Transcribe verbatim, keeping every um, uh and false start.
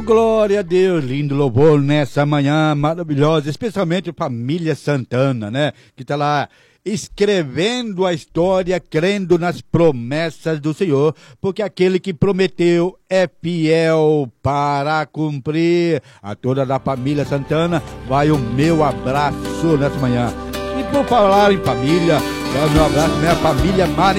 glória a Deus, lindo louvor nessa manhã maravilhosa, especialmente família Santana, né? Que tá lá escrevendo a história, crendo nas promessas do Senhor, porque aquele que prometeu é fiel para cumprir. A toda a família Santana vai o meu abraço nessa manhã. E por falar em família, dá o meu abraço, minha família Marinho.